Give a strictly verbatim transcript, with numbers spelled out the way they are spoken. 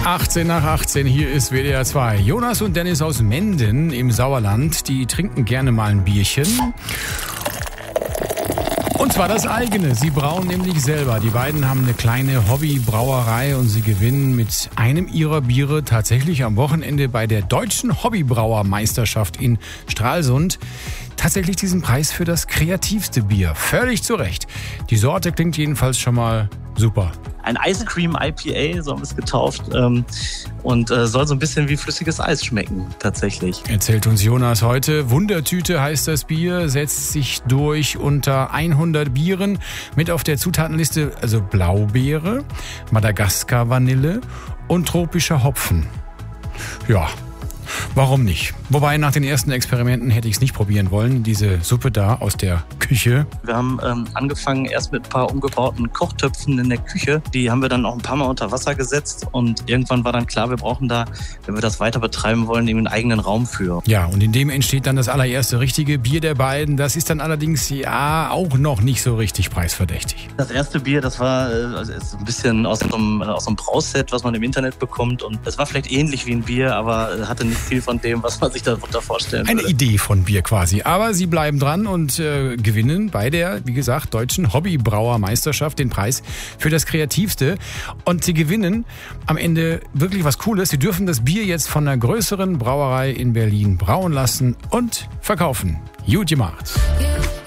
achtzehn nach achtzehn, hier ist W D R zwei. Jonas und Dennis aus Menden im Sauerland, die trinken gerne mal ein Bierchen. Und zwar das eigene. Sie brauen nämlich selber. Die beiden haben eine kleine Hobbybrauerei und sie gewinnen mit einem ihrer Biere tatsächlich am Wochenende bei der Deutschen Hobbybrauermeisterschaft in Stralsund tatsächlich diesen Preis für das kreativste Bier. Völlig zu Recht. Die Sorte klingt jedenfalls schon mal super. Ein Ice Cream I P A, so haben wir es getauft, ähm, und äh, soll so ein bisschen wie flüssiges Eis schmecken, tatsächlich. Erzählt uns Jonas heute. Wundertüte heißt das Bier, setzt sich durch unter hundert Bieren mit auf der Zutatenliste, also Blaubeere, Madagaskar-Vanille und tropischer Hopfen. Ja, warum nicht? Wobei, nach den ersten Experimenten hätte ich es nicht probieren wollen, diese Suppe da aus der Küche. Wir haben ähm, angefangen erst mit ein paar umgebauten Kochtöpfen in der Küche. Die haben wir dann auch ein paar Mal unter Wasser gesetzt und irgendwann war dann klar, wir brauchen da, wenn wir das weiter betreiben wollen, eben einen eigenen Raum für. Ja, und in dem entsteht dann das allererste richtige Bier der beiden. Das ist dann allerdings ja auch noch nicht so richtig preisverdächtig. Das erste Bier, das war äh, also ist ein bisschen aus so einem, aus so einem Brauset, was man im Internet bekommt, und es war vielleicht ähnlich wie ein Bier, aber hatte nicht viel von dem, was man sich darunter vorstellen würde. Eine Idee von Bier quasi. Aber sie bleiben dran und äh, gewinnen bei der, wie gesagt, Deutschen Hobbybrauermeisterschaft den Preis für das Kreativste. Und sie gewinnen am Ende wirklich was Cooles. Sie dürfen das Bier jetzt von einer größeren Brauerei in Berlin brauen lassen und verkaufen. Gut gemacht.